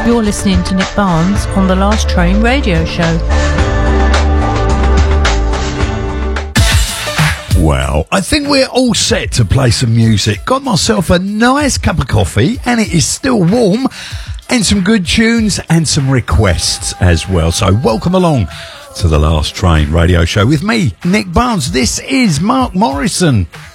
You're listening to Nick Barnes on The Last Train Radio Show. Well, I think we're all set to play some music. Got myself a nice cup of coffee, and it is still warm, and some good tunes and some requests as well. So welcome along to The Last Train Radio Show with me, Nick Barnes. This is Mark Morrison.